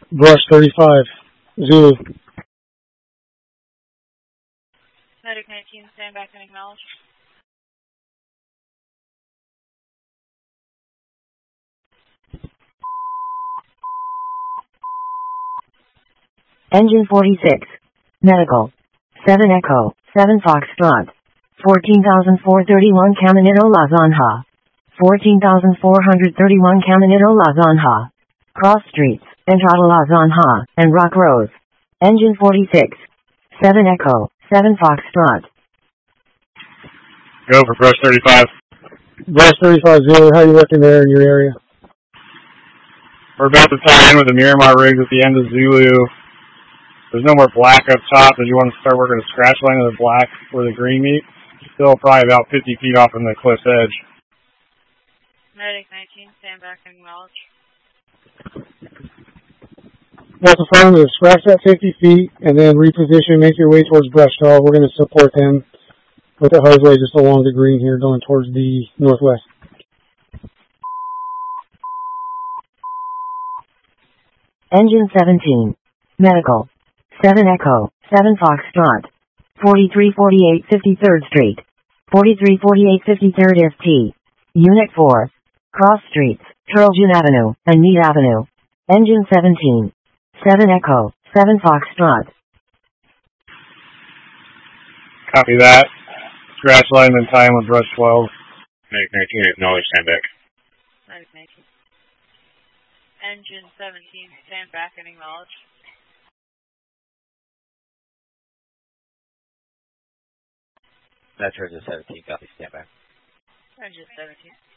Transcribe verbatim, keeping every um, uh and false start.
Brush thirty-five, Zulu. Medic nineteen, stand back and acknowledge. Engine forty-six, Medical, seven Echo, seven Foxtrot, fourteen thousand four hundred thirty-one Caminito La Zanja, fourteen thousand four hundred thirty-one Caminito La Zanja, Cross Streets, Entrada La Zanja, and Rock Rose. Engine forty-six, seven Echo, seven Foxtrot. Go for Brush thirty-five. Brush thirty-five, Zulu. How are you working there in your area? We're about to tie in with the Miramar rigs at the end of Zulu. There's no more black up top. If you want to start working a scratch line of the black where the green meet, still probably about fifty feet off from the cliff's edge. Medic nineteen, stand back and acknowledge. Well, the front is scratch that fifty feet and then reposition, make your way towards Brush Hall. We're going to support them with the hoseway just along the green here going towards the northwest. Engine seventeen, Medical, seven Echo, seven Foxtrot, forty-three forty-eight fifty-third Street, forty-three forty-eight fifty-third S T, Unit four, Cross Streets, Turljian Avenue, and Mead Avenue. Engine seventeen, seven Echo, seven Foxtrot. Copy that. Scratch line and tie in with Brush twelve. Medic nineteen, acknowledge, stand back. Medic nineteen. Engine seventeen, stand back and acknowledge. That's engine seventeen, copy, stand back. Engine seventeen.